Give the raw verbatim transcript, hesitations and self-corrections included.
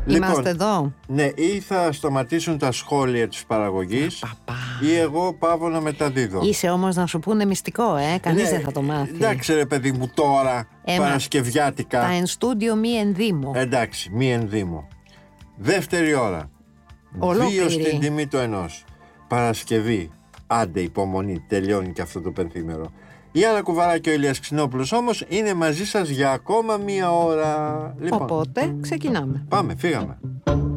Είμαστε λοιπόν, εδώ. Ναι, ή θα σταματήσουν τα σχόλια της παραγωγής, Παπα. ή εγώ πάω να μεταδίδω. Είσαι όμως να σου πούνε μυστικό, ε. Κανείς Ναι, δεν θα το μάθει. Εντάξει ρε παιδί μου, τώρα Ε, Παρασκευιάτικα. Τα εν στούντιο μη ενδύμω. Εντάξει, μη ενδύμω. Δεύτερη ώρα. Ολόκληρη. Δύο στην τιμή του ενός. Παρασκευή. Άντε, υπομονή, τελειώνει και αυτό το πενθήμερο. Η Άννα Κουβαρά και ο Ηλίας Ξινόπουλος όμως είναι μαζί σας για ακόμα μία ώρα. Λοιπόν, Οπότε ξεκινάμε. πάμε, φύγαμε.